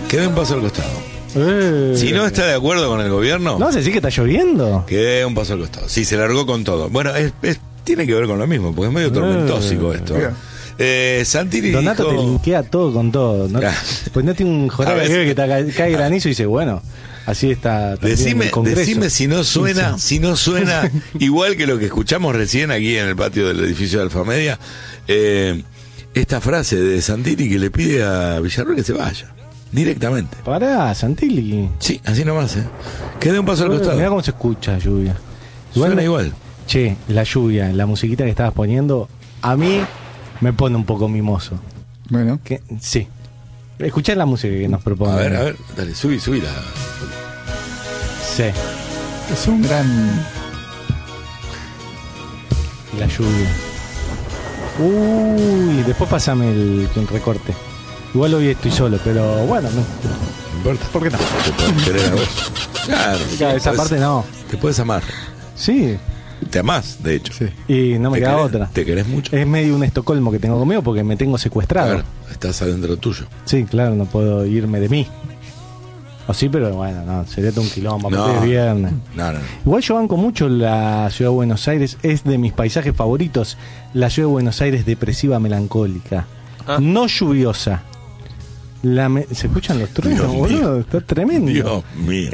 Que dé un paso al costado. Si no está de acuerdo con el gobierno, ¿No vas a decir que está lloviendo? que dé un paso al costado. Sí, se largó con todo. Bueno, tiene que ver con lo mismo, porque es medio tormentósico esto. Santilli Donato dijo... te linkea todo con todo, ¿no? Pues no tiene un jornal que cae granizo y dice, bueno, así está también el Congreso. Decime si no suena, igual que lo que escuchamos recién aquí en el patio del edificio de Alfamedia, esta frase de Santilli que le pide a Villarruel que se vaya directamente. Pará, Santilli. Sí, así nomás, que dé un paso al costado. Mirá cómo se escucha la lluvia. Suena igual. Che, la lluvia, la musiquita que estabas poniendo, a mí me pone un poco mimoso. Bueno. Sí. Escuchá la música que nos propone. A ver, dale, subí la... Sí. Es un gran... La lluvia. Uy, después pasame el recorte. Igual hoy estoy solo, pero bueno, no importa. ¿Por qué no? Te puedes querer a vos. Claro, esa parte no. Te puedes amar. Sí. Te amás, de hecho. Sí. Y no me queda otra. ¿Te querés mucho? Es medio un Estocolmo que tengo conmigo porque me tengo secuestrado. Claro, estás adentro tuyo. Sí, claro, no puedo irme de mí. O sí, pero bueno, no, sería todo un quilombo. No. Es viernes. No. Igual yo banco mucho la ciudad de Buenos Aires. Es de mis paisajes favoritos. La ciudad de Buenos Aires depresiva, melancólica. No lluviosa. ¿Se escuchan los truenos, boludo? Está tremendo. Dios mío.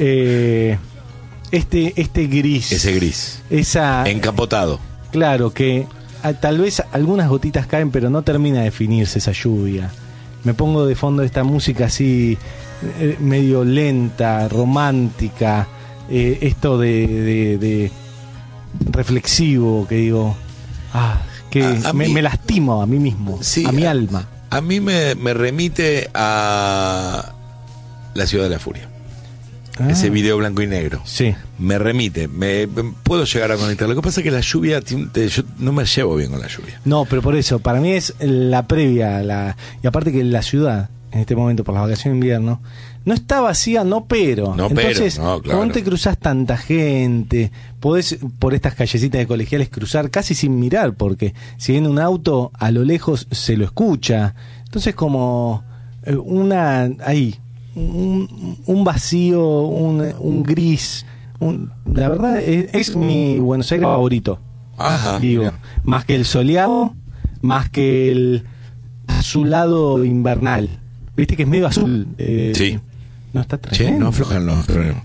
Este gris. Ese gris. Esa... Encapotado. Claro, que tal vez algunas gotitas caen, pero no termina de definirse esa lluvia. Me pongo de fondo esta música así, medio lenta, romántica, esto de reflexivo, que digo, que me lastimo a mí mismo, sí, a mi alma. A mí me remite a La Ciudad de la Furia. Ese video blanco y negro. Sí. Me remite, puedo llegar a conectar. Lo que pasa es que la lluvia, yo no me llevo bien con la lluvia. No, pero por eso, para mí es la previa, y aparte que la ciudad, en este momento, por las vacaciones de invierno, no está vacía, pero. Entonces, claro. cuando te cruzás tanta gente, podés por estas callecitas de colegiales cruzar casi sin mirar, porque si viene un auto, a lo lejos se lo escucha. Entonces, como un vacío, un gris. La verdad es mi Buenos Aires favorito. Ajá. Digo, más que el soleado, más que el azulado invernal. Viste que es medio azul. Sí. No está tremendo. No aflojan los problemas.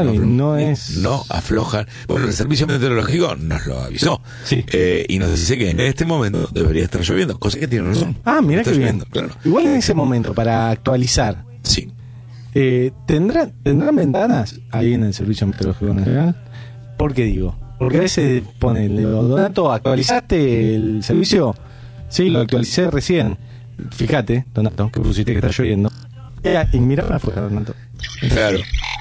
No aflojan. Bueno, el servicio meteorológico nos lo avisó. Sí. Y nos dice que en este momento debería estar lloviendo, cosa que tiene razón. Mirá que qué bien. Claro. Igual en ese momento, para actualizar. Sí. ¿Tendrán ventanas ahí en el Servicio Meteorológico Nacional? ¿Por qué digo? Porque a veces pone, Donato, ¿actualizaste el servicio? Sí, lo actualicé recién. Fíjate, Donato, que pusiste que está lloviendo. Y mira para afuera, Donato. Claro.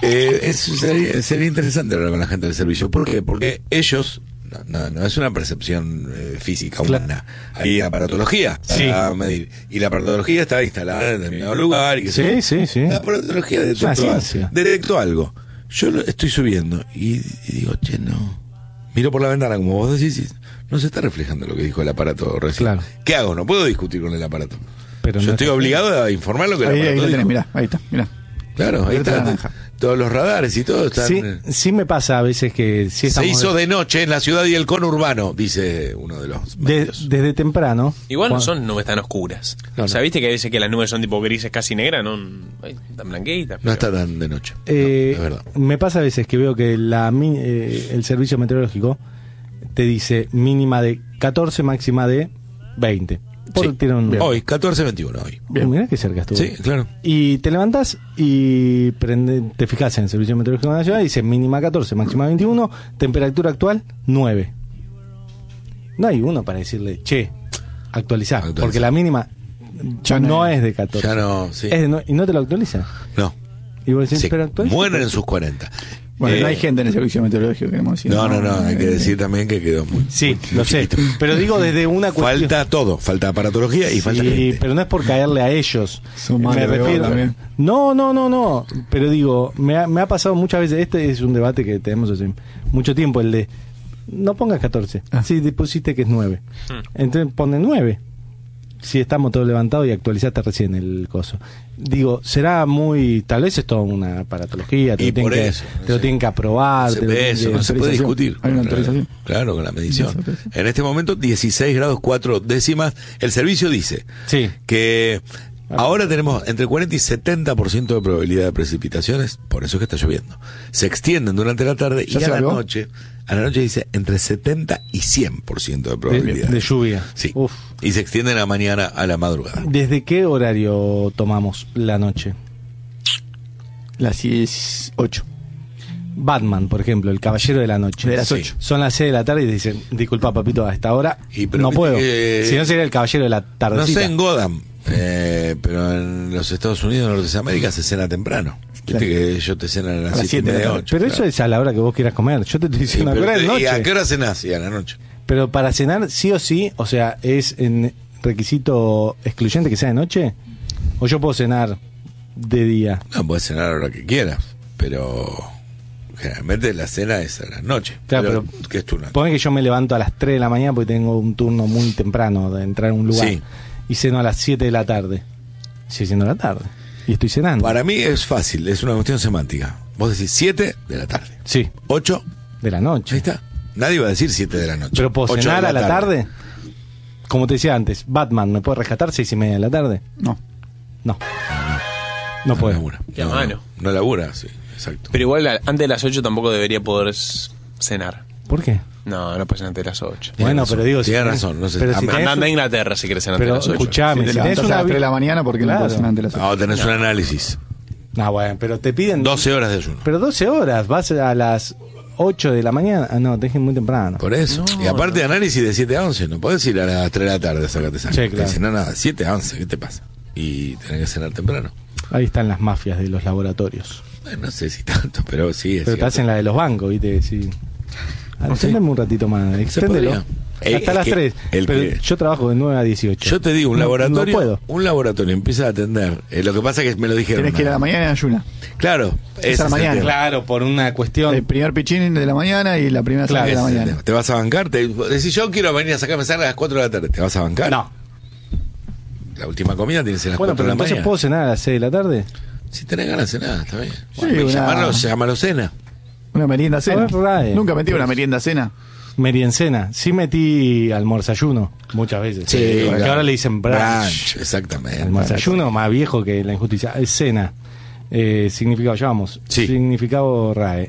Sería interesante hablar con la gente del servicio. ¿Por qué? Porque ellos... No es una percepción física humana. Hay aparatología para medir. Y la aparatología está instalada en determinado lugar. Y sí. La aparatología detectó algo. Yo estoy subiendo y digo, no. Miro por la ventana, como vos decís, no se está reflejando lo que dijo el aparato recién. Claro. ¿Qué hago? No puedo discutir con el aparato. Pero yo estoy obligado a informar lo que el aparato dijo. Mirá, ahí está. Claro, ahí está. Todos los radares y todo están... Sí me pasa a veces que... Se hizo de noche en la ciudad y el conurbano, dice uno de los medios. Desde temprano. Igual no son nubes tan oscuras. No. O sea, viste que a veces que las nubes son tipo grises, casi negras, no tan blanquitas. No está tan de noche. Es verdad. Me pasa a veces que veo que el servicio meteorológico te dice mínima de 14, máxima de 20. Hoy, 14-21 hoy. Mirá qué cerca estuvo. Sí, claro. Y te levantás y te fijas en el Servicio Meteorológico Nacional y dice mínima 14, máxima 21, temperatura actual 9. No hay uno para decirle, actualizar. Porque la mínima ya no es de 14. Ya no, sí. ¿Y no te lo actualiza? No. Y vos decís, pero actualiza. Mueren en sus 40. Bueno, no hay gente en el servicio meteorológico, queremos decir. No, hay que decir también que quedó muy... Sí, muy lo chiquito. sé, pero digo desde una cuestión... Falta todo, falta aparatología y falta gente. Pero no es por caerle a ellos. Me refiero también. No, pero digo, me ha pasado muchas veces, este es un debate que tenemos hace mucho tiempo, el de, no pongas 14, si pusiste que es 9. Entonces pone 9. Sí, estamos todos levantados y actualizaste recién el coso. Digo, será muy... Tal vez es toda una aparatología, te lo tienen que aprobar. No se puede discutir. Hay una autorización. Claro, con la medición. En este momento, 16 grados 4 décimas. El servicio dice que ahora tenemos entre 40 y 70% de probabilidad de precipitaciones, por eso es que está lloviendo. Se extienden durante la tarde y a la noche dice entre 70 y 100% de probabilidad. De lluvia. Sí. Uf. Y se extienden a mañana a la madrugada. ¿Desde qué horario tomamos la noche? Las 8. Batman, por ejemplo, el Caballero de la Noche. De las 8. Son las 6 de la tarde y dicen, disculpa papito, a esta hora no puedo. Si no sería el Caballero de la tardecita. No sé en Gotham, pero en los Estados Unidos, en Norteamérica, se cena temprano. Viste que ellos te cenan a las 7 de 8. Pero eso es a la hora que vos quieras comer. Yo te estoy diciendo a la noche. ¿Y a qué hora cenás? Y a la noche. Pero para cenar, sí o sí, o sea, ¿es en requisito excluyente que sea de noche? ¿O yo puedo cenar de día? No, podés cenar a la hora que quieras, pero generalmente la cena es a la noche. Claro, pero ¿qué es turno? Pone que yo me levanto a las 3 de la mañana porque tengo un turno muy temprano de entrar a un lugar. Sí. Y ceno a las 7 de la tarde. Sigue siendo la tarde. Y estoy cenando. Para mí es fácil, es una cuestión semántica. Vos decís 7 de la tarde. Sí. 8 de la noche. Ahí está. Nadie va a decir 7 de la noche. Pero puedo cenar a la tarde. Como te decía antes, Batman, ¿me puede rescatar 6:30 de la tarde? No. No puede. No labura, sí, exacto. Pero igual antes de las 8 tampoco debería poder cenar. ¿Por qué? No puede ser antes de las 8. Bueno, pero digo... Tienes razón. No sé. Pero si anda a Inglaterra si quieres cenar antes de las 8. Escuchame, si tenés a las 3 de la mañana, ¿por qué no puedes cenar antes de las 8? No, tenés un análisis. No, bueno, pero te piden... 12 horas de ayuno. Pero 12 horas, vas a las 8 de la mañana. Ah, no, te dije muy temprano. Por eso. Y aparte de análisis de 7 a 11, no podés ir a las 3 de la tarde a sacarte sangre. Sí, claro. Si no, nada, 7 a 11, ¿qué te pasa? Y tenés que cenar temprano. Ahí están las mafias de los laboratorios. No sé si tanto, pero sí es. Pero te hacen la de los bancos, ¿viste? Sí. Exténdeme un ratito más, exténdelo. Hasta las 3. Pero yo trabajo de 9 a 18. Yo te digo, un laboratorio. No puedo. Un laboratorio empieza a atender. Lo que pasa es que me lo dijeron. Tienes que ir a la mañana en ayuna. Claro, es a la mañana. Claro, por una cuestión. El primer pichín de la mañana y la primera sangre de la mañana. ¿Te vas a bancar? Decís, yo quiero venir a sacarme sangre a las 4 de la tarde. ¿Te vas a bancar? No. La última comida tiene que ser a las 4 pero de la entonces mañana. ¿puedo cenar a las 6 de la tarde? Si tenés ganas de cenar, está bien. Sí, llámalo cena. Una merienda cena. Nunca metí una merienda cena. Meriencena. Sí metí almorzayuno muchas veces. Sí, porque ahora le dicen brunch. Exactamente. Almorzayuno más viejo que la injusticia. Es cena. Significado, ya vamos. Sí. Significado RAE.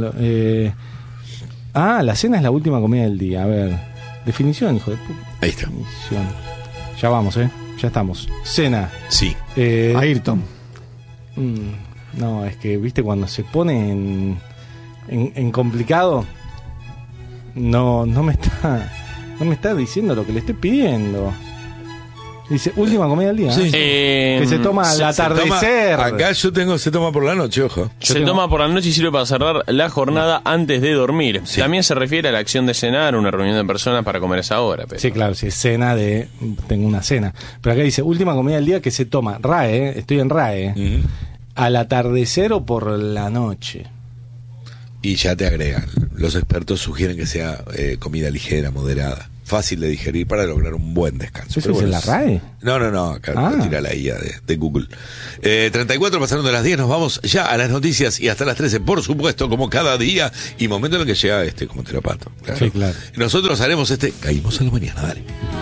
La cena es la última comida del día. A ver. Definición, hijo de puta. Ahí está. Definición. Ya vamos, ya estamos. Cena. Sí. Ayrton. No, es que, viste, cuando se pone en complicado, no me está diciendo lo que le estoy pidiendo. Dice, última comida del día. Sí. Que se toma al atardecer. Acá se toma por la noche, ojo. Toma por la noche y sirve para cerrar la jornada antes de dormir. Sí. También se refiere a la acción de cenar, una reunión de personas para comer esa hora. Pero... Sí, claro, si es cena tengo una cena. Pero acá dice, última comida del día que se toma, RAE, estoy en RAE, al atardecer o por la noche. Y ya te agregan, los expertos sugieren que sea comida ligera, moderada, fácil de digerir para lograr un buen descanso. ¿Eso es en la RAE? No, acá tira la guía de Google. 34 pasaron de las 10, nos vamos ya a las noticias y hasta las 13, por supuesto, como cada día, y momento en el que llega como Terapato. Claro. Sí, claro. Nosotros haremos Caímos a la mañana, dale.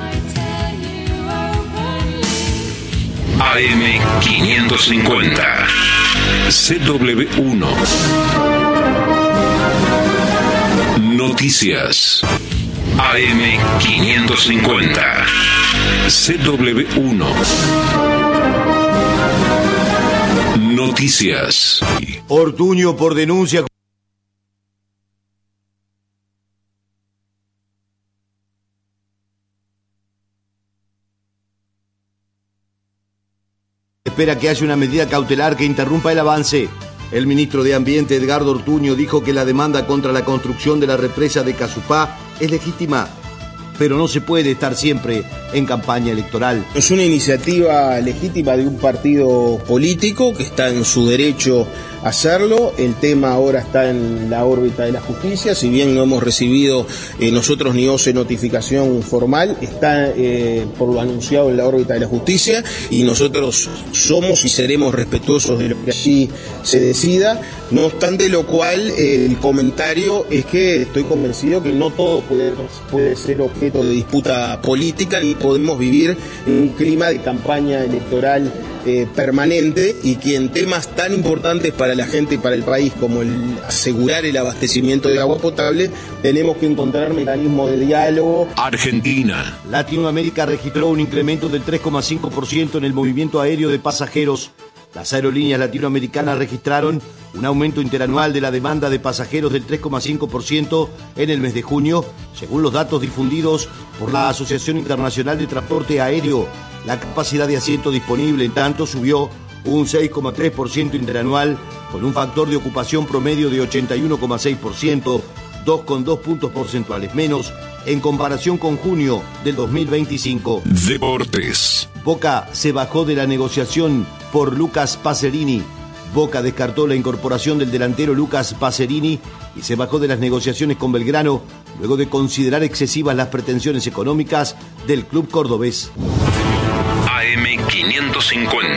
AM550 CW1 Noticias. AM550 CW1 Noticias. Ortuño por denuncia. Espera que haya una medida cautelar que interrumpa el avance. El ministro de Ambiente, Edgardo Ortuño, dijo que la demanda contra la construcción de la represa de Casupá es legítima, pero no se puede estar siempre en campaña electoral. Es una iniciativa legítima de un partido político que está en su derecho hacerlo. El tema ahora está en la órbita de la justicia, si bien no hemos recibido nosotros ni OCE notificación formal, está por lo anunciado en la órbita de la justicia y nosotros somos y seremos respetuosos de lo que allí se decida. No obstante lo cual, el comentario es que estoy convencido que no todo puede ser objeto de disputa política y podemos vivir en un clima de campaña electoral permanente, y que en temas tan importantes para la gente y para el país como el asegurar el abastecimiento de agua potable, tenemos que encontrar mecanismos de diálogo. Argentina. Latinoamérica registró un incremento del 3,5% en el movimiento aéreo de pasajeros. Las aerolíneas latinoamericanas registraron un aumento interanual de la demanda de pasajeros del 3,5% en el mes de junio, según los datos difundidos por la Asociación Internacional de Transporte Aéreo. La capacidad de asiento disponible, en tanto, subió un 6,3% interanual, con un factor de ocupación promedio de 81,6%, 2,2 puntos porcentuales menos en comparación con junio del 2025. Deportes. Boca se bajó de la negociación por Lucas Pacerini. Boca descartó la incorporación del delantero Lucas Pacerini y se bajó de las negociaciones con Belgrano luego de considerar excesivas las pretensiones económicas del club cordobés. AM550.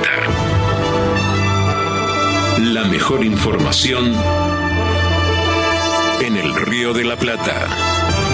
La mejor información en el Río de la Plata.